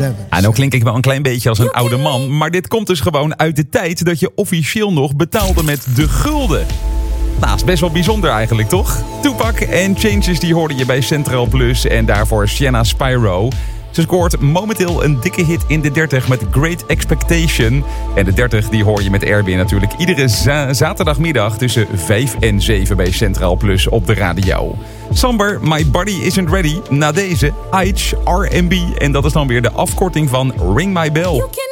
Nou klink ik wel een klein beetje als een oude man. Maar dit komt dus gewoon uit de tijd dat je officieel nog betaalde met de gulden. Nou, is best wel bijzonder eigenlijk, toch? Tupac en Changes die hoorde je bij Centraal Plus. En daarvoor Sienna Spyro. Ze scoort momenteel een dikke hit in de 30 met Great Expectation. En de 30 die hoor je met Erwin natuurlijk iedere zaterdagmiddag tussen 5 en 7 bij Centraal Plus op de radio. Samber, My Body Isn't Ready. Na deze, Aitch, R&B. En dat is dan weer de afkorting van Ring My Bell.